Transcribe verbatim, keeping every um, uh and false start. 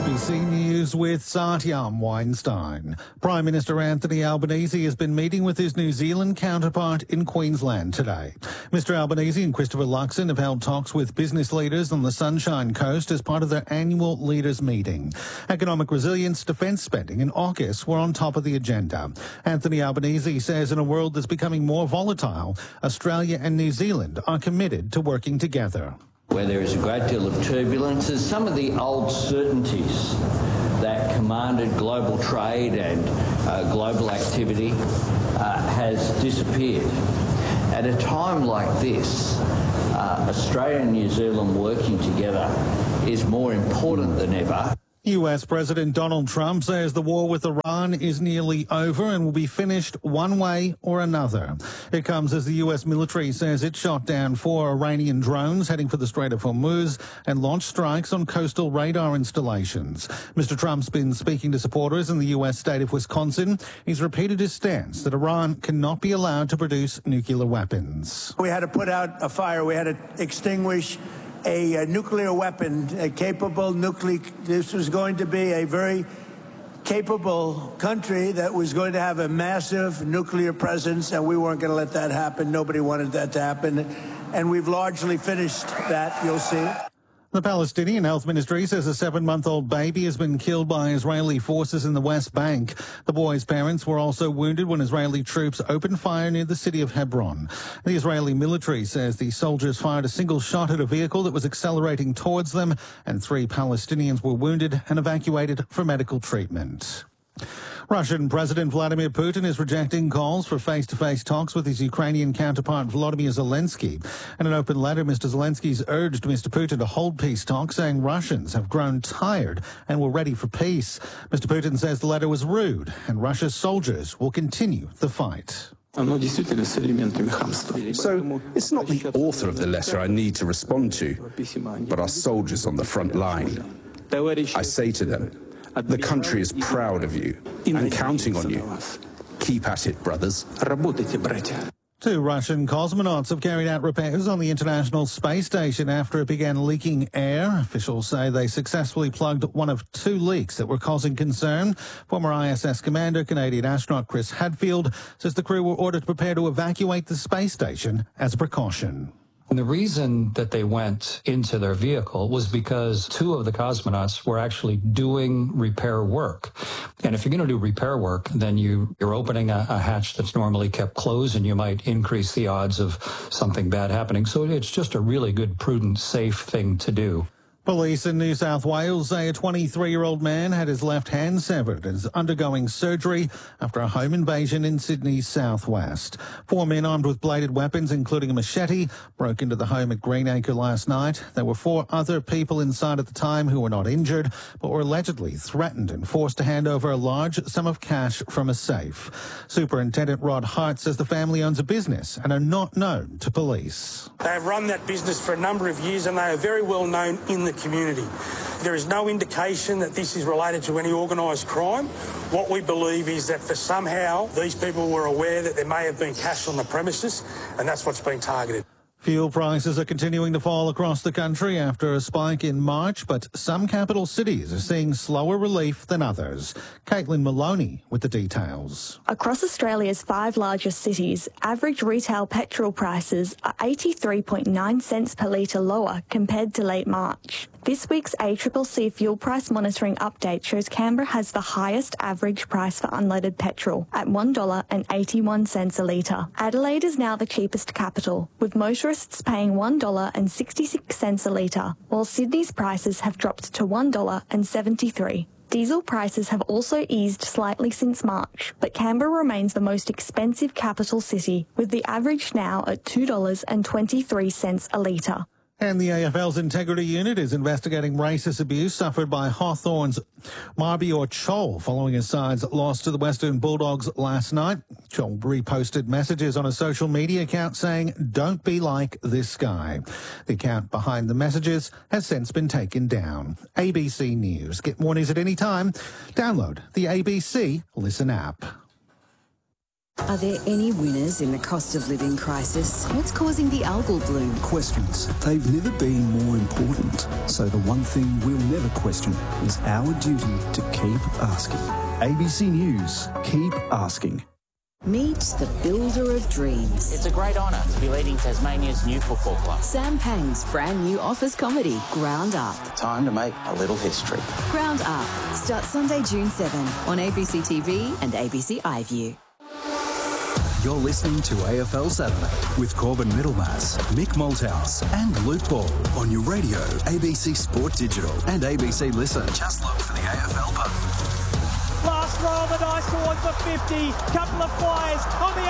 A B C News with Satyam Weinstein. Prime Minister Anthony Albanese has been meeting with his New Zealand counterpart in Queensland today. Mister Albanese and Christopher Luxon have held talks with business leaders on the Sunshine Coast as part of their annual leaders meeting. Economic resilience, defence spending and AUKUS were on top of the agenda. Anthony Albanese says in a world that's becoming more volatile, Australia and New Zealand are committed to working together. Where there is a great deal of turbulence, as some of the old certainties that commanded global trade and uh, global activity uh, has disappeared. At a time like this, uh, Australia and New Zealand working together is more important than ever. U S President Donald Trump says the war with Iran is nearly over and will be finished one way or another. It comes as the U S military says it shot down four Iranian drones heading for the Strait of Hormuz and launched strikes on coastal radar installations. Mister Trump's been speaking to supporters in the U S state of Wisconsin. He's repeated his stance that Iran cannot be allowed to produce nuclear weapons. We had to put out a fire. We had to extinguish A, a nuclear weapon, a capable nuclear. This was going to be a very capable country that was going to have a massive nuclear presence, and we weren't going to let that happen. Nobody wanted that to happen, and we've largely finished that, you'll see. The Palestinian Health Ministry says a seven-month-old baby has been killed by Israeli forces in the West Bank. The boy's parents were also wounded when Israeli troops opened fire near the city of Hebron. The Israeli military says the soldiers fired a single shot at a vehicle that was accelerating towards them, and three Palestinians were wounded and evacuated for medical treatment. Russian President Vladimir Putin is rejecting calls for face-to-face talks with his Ukrainian counterpart Volodymyr Zelensky. In an open letter, Mister Zelensky's urged Mister Putin to hold peace talks, saying Russians have grown tired and were ready for peace. Mister Putin says the letter was rude and Russia's soldiers will continue the fight. So it's not the author of the letter I need to respond to, but our soldiers on the front line. I say to them, the country is proud of you and counting on you. Keep at it, brothers. Two Russian cosmonauts have carried out repairs on the International Space Station after it began leaking air. Officials say they successfully plugged one of two leaks that were causing concern. Former I S S commander, Canadian astronaut Chris Hadfield, says the crew were ordered to prepare to evacuate the space station as a precaution. And the reason that they went into their vehicle was because two of the cosmonauts were actually doing repair work. And if you're going to do repair work, then you, you're opening a, a hatch that's normally kept closed, and you might increase the odds of something bad happening. So it's just a really good, prudent, safe thing to do. Police in New South Wales say a twenty-three-year-old man had his left hand severed and is undergoing surgery after a home invasion in Sydney's southwest. Four men armed with bladed weapons, including a machete, broke into the home at Greenacre last night. There were four other people inside at the time who were not injured, but were allegedly threatened and forced to hand over a large sum of cash from a safe. Superintendent Rod Hart says the family owns a business and are not known to police. They have run that business for a number of years, and they are very well known in the community. There is no indication that this is related to any organised crime. What we believe is that for somehow these people were aware that there may have been cash on the premises, and that's what's been targeted. Fuel prices are continuing to fall across the country after a spike in March, but some capital cities are seeing slower relief than others. Caitlin Maloney with the details. Across Australia's five largest cities, average retail petrol prices are eighty-three point nine cents per litre lower compared to late March. This week's A C C C fuel price monitoring update shows Canberra has the highest average price for unleaded petrol at one dollar eighty-one a litre. Adelaide is now the cheapest capital, with motorists paying one dollar sixty-six a litre, while Sydney's prices have dropped to one dollar seventy-three. Diesel prices have also eased slightly since March, but Canberra remains the most expensive capital city, with the average now at two dollars twenty-three a litre. And the A F L's Integrity Unit is investigating racist abuse suffered by Hawthorn's Marbior Chol following his side's loss to the Western Bulldogs last night. Chol reposted messages on a social media account saying, "Don't be like this guy." The account behind the messages has since been taken down. A B C News. Get more news at any time. Download the A B C Listen app. Are there any winners in the cost of living crisis? What's causing the algal bloom? Questions. They've never been more important. So the one thing we'll never question is our duty to keep asking. A B C News. Keep asking. Meet the builder of dreams. It's a great honour to be leading Tasmania's new football club. Sam Pang's brand new office comedy, Ground Up. Time to make a little history. Ground Up starts Sunday, June seventh on A B C T V and A B C iView. You're listening to A F L Saturday with Corbin Middlemass, Mick Malthouse and Luke Ball on your radio, A B C Sport Digital and A B C Listen. Just look for the A F L button. Last roll the dice towards the fifty. Couple of flyers on the